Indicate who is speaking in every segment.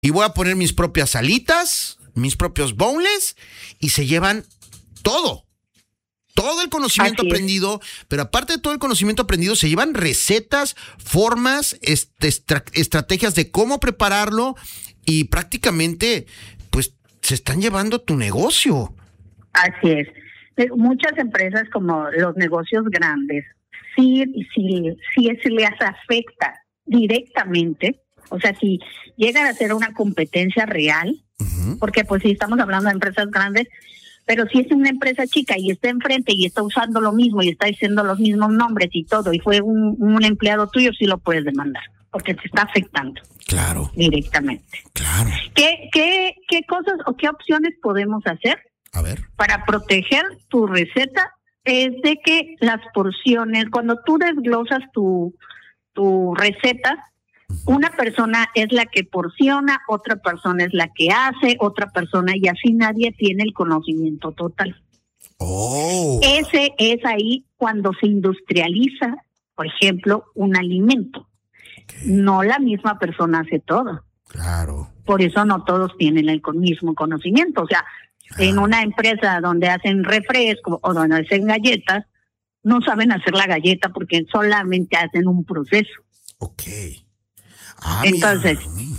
Speaker 1: y voy a poner mis propias alitas, mis propios boneless, y se llevan todo el conocimiento aprendido, pero aparte de todo el conocimiento aprendido, se llevan recetas, formas, estrategias de cómo prepararlo, y prácticamente, pues, se están llevando tu negocio.
Speaker 2: Así es. Muchas empresas, como los negocios grandes, sí se les afecta directamente. O sea, si llegan a ser una competencia real, porque pues sí estamos hablando de empresas grandes, pero si es una empresa chica y está enfrente y está usando lo mismo y está diciendo los mismos nombres y todo, y fue un empleado tuyo, sí lo puedes demandar, porque te está afectando.
Speaker 1: Claro.
Speaker 2: Directamente.
Speaker 1: Claro.
Speaker 2: ¿Qué cosas o qué opciones podemos hacer?
Speaker 1: A ver.
Speaker 2: Para proteger tu receta? Es de que las porciones, cuando tú desglosas tu receta, una persona es la que porciona, otra persona es la que hace, otra persona, y así nadie tiene el conocimiento total. Ese es ahí cuando se industrializa, por ejemplo, un alimento. No la misma persona hace todo.
Speaker 1: Claro.
Speaker 2: Por eso no todos tienen el mismo conocimiento. O sea, en una empresa donde hacen refresco o donde hacen galletas, no saben hacer la galleta porque solamente hacen un proceso.
Speaker 1: Ok.
Speaker 2: Entonces,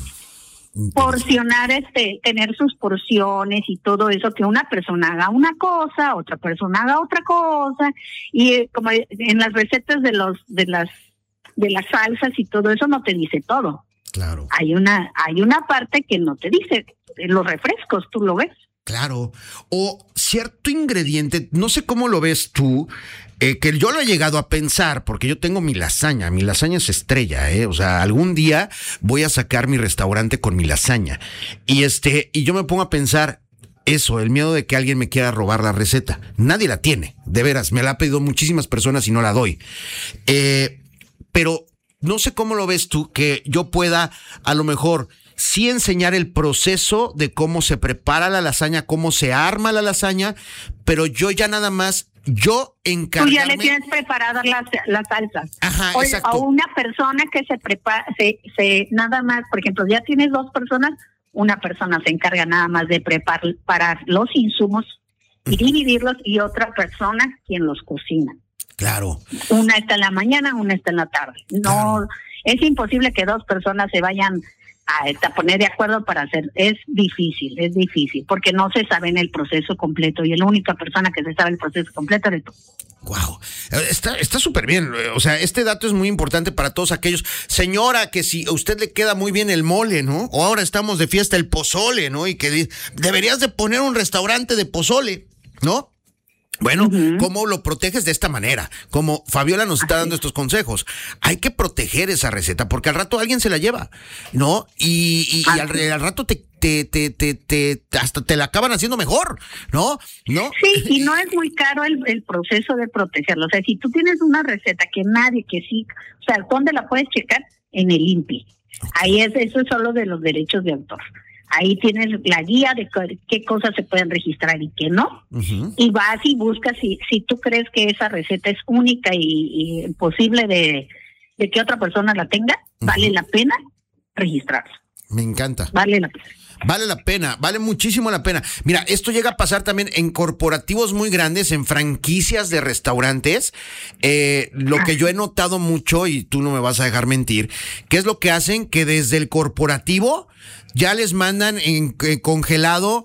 Speaker 2: porcionar, tener sus porciones y todo eso, que una persona haga una cosa, otra persona haga otra cosa, y como en las recetas de las salsas y todo eso no te dice todo.
Speaker 1: Claro.
Speaker 2: Hay una parte que no te dice. Los refrescos, tú lo ves.
Speaker 1: Claro. O cierto ingrediente, no sé cómo lo ves tú, que yo lo he llegado a pensar, porque yo tengo mi lasaña es estrella, o sea, algún día voy a sacar mi restaurante con mi lasaña, y yo me pongo a pensar eso, el miedo de que alguien me quiera robar la receta. Nadie la tiene, de veras, me la han pedido muchísimas personas y no la doy, pero no sé cómo lo ves tú, que yo pueda a lo mejor sí enseñar el proceso de cómo se prepara la lasaña, cómo se arma la lasaña, pero yo ya nada más, encargarme.
Speaker 2: Tú ya le tienes preparadas las salsas.
Speaker 1: Ajá, exacto.
Speaker 2: O una persona que se prepara, nada más, por ejemplo, ya tienes dos personas, una persona se encarga nada más de preparar los insumos y dividirlos, y otra persona quien los cocina.
Speaker 1: Claro.
Speaker 2: Una está en la mañana, una está en la tarde. No, claro. Es imposible que dos personas se vayan a poner de acuerdo para hacer. Es difícil, porque no se sabe en el proceso completo, y la única persona que se sabe el proceso completo eres tú.
Speaker 1: Wow, está súper bien. O sea, este dato es muy importante para todos aquellos. Señora, que si a usted le queda muy bien el mole, ¿no? O ahora estamos de fiesta el pozole, ¿no? Y que deberías de poner un restaurante de pozole, ¿no? Bueno, ¿cómo lo proteges de esta manera? Como Fabiola nos está dando estos consejos. Hay que proteger esa receta, porque al rato alguien se la lleva, ¿no? Y al rato hasta te la acaban haciendo mejor, ¿no?
Speaker 2: Sí, y no es muy caro el proceso de protegerlo. O sea, si tú tienes una receta que sí, o sea, ¿dónde la puedes checar? En el INPI. Ahí eso es solo de los derechos de autor. Ahí tienes la guía de qué cosas se pueden registrar y qué no. Y vas y buscas si tú crees que esa receta es única y imposible de que otra persona la tenga, vale la pena registrarla.
Speaker 1: Me encanta.
Speaker 2: Vale la pena.
Speaker 1: Vale la pena, vale muchísimo la pena. Mira, esto llega a pasar también en corporativos muy grandes, en franquicias de restaurantes. Lo que yo he notado mucho, y tú no me vas a dejar mentir, ¿qué es lo que hacen? Que desde el corporativo ya les mandan en congelado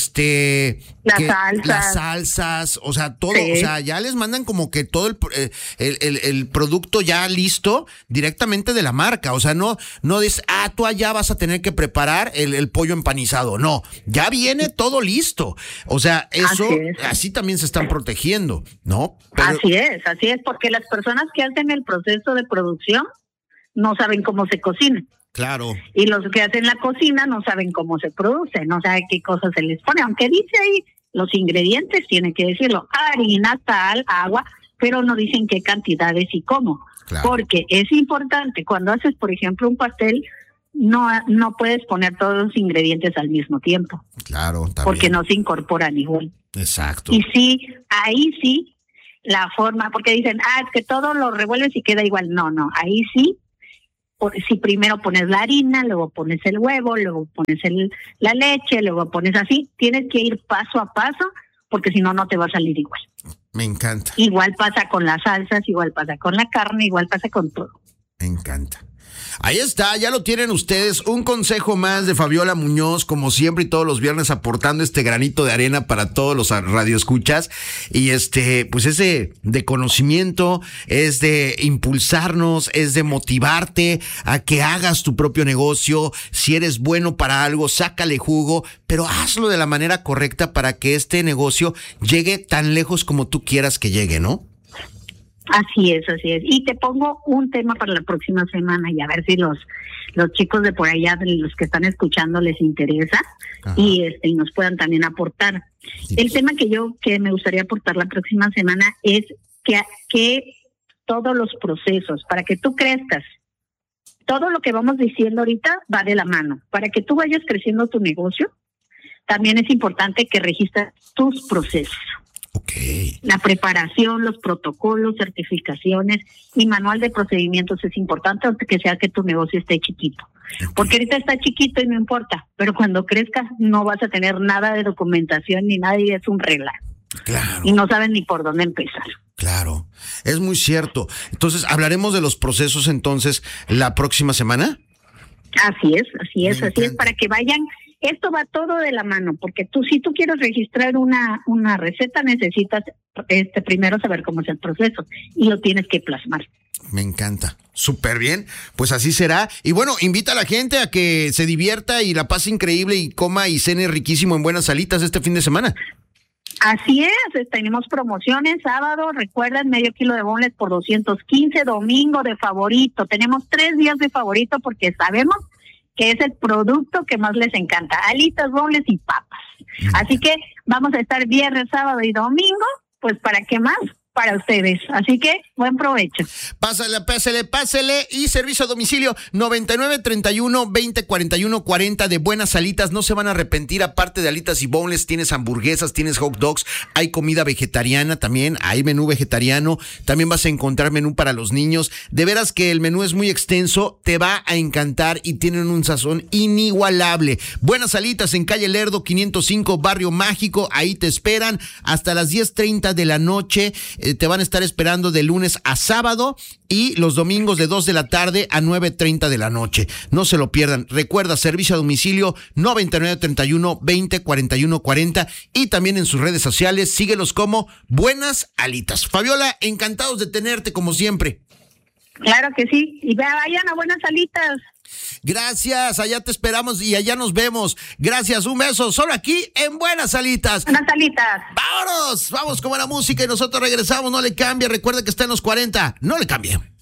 Speaker 1: las salsas, o sea, todo, sí. O sea, ya les mandan como que todo el producto ya listo directamente de la marca. O sea, no dices, tú allá vas a tener que preparar el pollo empanizado. No, ya viene todo listo. O sea, eso así también se están protegiendo, ¿no?
Speaker 2: Pero, así es, porque las personas que hacen el proceso de producción no saben cómo se cocina.
Speaker 1: Claro.
Speaker 2: Y los que hacen la cocina no saben cómo se produce, no saben qué cosas se les pone, aunque dice ahí los ingredientes, tiene que decirlo, harina, sal, agua, pero no dicen qué cantidades y cómo. Claro. Porque es importante, cuando haces, por ejemplo, un pastel, no puedes poner todos los ingredientes al mismo tiempo.
Speaker 1: Claro, también.
Speaker 2: Porque no se incorporan igual.
Speaker 1: Exacto.
Speaker 2: Y sí, ahí sí, la forma, porque dicen, es que todo lo revuelves y queda igual. No, ahí sí. si primero pones la harina, luego pones el huevo, luego pones la leche, luego pones así. Tienes que ir paso a paso, porque si no, no te va a salir igual.
Speaker 1: Me encanta.
Speaker 2: Igual pasa con las salsas, igual pasa con la carne, igual pasa con todo.
Speaker 1: Me encanta. Ahí está, ya lo tienen ustedes, un consejo más de Fabiola Muñoz, como siempre y todos los viernes aportando este granito de arena para todos los radioescuchas, y pues es de conocimiento, es de impulsarnos, es de motivarte a que hagas tu propio negocio. Si eres bueno para algo, sácale jugo, pero hazlo de la manera correcta para que este negocio llegue tan lejos como tú quieras que llegue, ¿no?
Speaker 2: Así es, así es. Y te pongo un tema para la próxima semana y a ver si los chicos de por allá, de los que están escuchando, les interesa. Ajá. Y nos puedan también aportar. Sí. El tema que me gustaría aportar la próxima semana es que todos los procesos, para que tú crezcas, todo lo que vamos diciendo ahorita va de la mano. Para que tú vayas creciendo tu negocio, también es importante que registres tus procesos.
Speaker 1: Okay.
Speaker 2: La preparación, los protocolos, certificaciones y manual de procedimientos es importante, aunque sea que tu negocio esté chiquito. Okay. Porque ahorita está chiquito y no importa, pero cuando crezcas no vas a tener nada de documentación ni nada y es un relajo.
Speaker 1: Claro.
Speaker 2: Y no sabes ni por dónde empezar.
Speaker 1: Claro, es muy cierto. Entonces, ¿hablaremos de los procesos entonces la próxima semana?
Speaker 2: Así es, para que vayan. Esto va todo de la mano, porque si tú quieres registrar una receta, necesitas primero saber cómo es el proceso y lo tienes que plasmar.
Speaker 1: Me encanta. Súper bien. Pues así será. Y bueno, invita a la gente a que se divierta y la pase increíble y coma y cene riquísimo en Buenas Alitas este fin de semana.
Speaker 2: Así es, tenemos promociones, sábado, recuerden, medio kilo de boneless por 215, domingo de favorito. Tenemos 3 días de favorito porque sabemos que es el producto que más les encanta, alitas, boneless y papas. Así que vamos a estar viernes, sábado y domingo, pues ¿para qué más? Para ustedes. Así que buen provecho.
Speaker 1: Pásale. Y servicio a domicilio 9931-2041-40 de Buenas Alitas. No se van a arrepentir. Aparte de alitas y boneless, tienes hamburguesas, tienes hot dogs, hay comida vegetariana también, hay menú vegetariano. También vas a encontrar menú para los niños. De veras que el menú es muy extenso, te va a encantar y tienen un sazón inigualable. Buenas Alitas en calle Lerdo 505, Barrio Mágico. Ahí te esperan hasta las 10:30 de la noche. Te van a estar esperando de lunes a sábado y los domingos de 2 de la tarde a 9:30 de la noche. No se lo pierdan. Recuerda, servicio a domicilio 9931-2041-40 y también en sus redes sociales síguelos como Buenas Alitas. Fabiola, encantados de tenerte como siempre.
Speaker 2: Claro que sí. Y vayan a Buenas Alitas.
Speaker 1: Gracias, allá te esperamos y allá nos vemos. Gracias, un beso, solo aquí en Buenas Alitas.
Speaker 2: Buenas Alitas.
Speaker 1: Vámonos, vamos con buena música y nosotros regresamos, no le cambie, recuerde que está en los 40, no le cambie.